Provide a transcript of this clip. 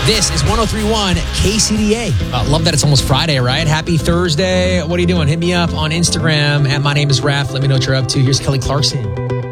This is 103.1 KCDA. Love that it's almost Friday, right? Happy Thursday. What are you doing? Hit me up on Instagram at My Name is Raph. Let me know what you're up to. Here's Kelly Clarkson.